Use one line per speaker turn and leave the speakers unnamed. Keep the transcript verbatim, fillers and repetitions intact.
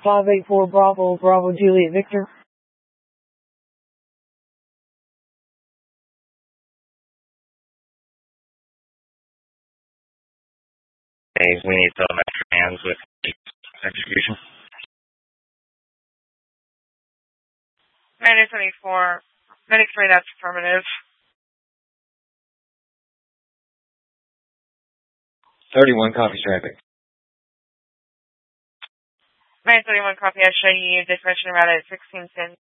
five eight four Bravo, Bravo Juliet Victor.
Hey, we need telemetry hands with execution.
nine seventy-four. Medic three, that's affirmative.
thirty-one, copy traffic.
nine thirty-one, copy. I show you differential route at sixteen ten.